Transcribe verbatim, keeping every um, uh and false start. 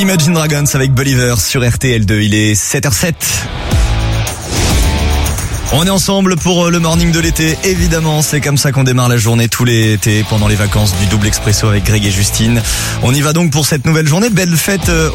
Imagine Dragons avec Believer sur R T L deux. Il est sept heures zéro sept. On est ensemble pour le morning de l'été, évidemment, c'est comme ça qu'on démarre la journée tout l'été pendant les vacances du Double Expresso avec Greg et Justine. On y va donc pour cette nouvelle journée, belle fête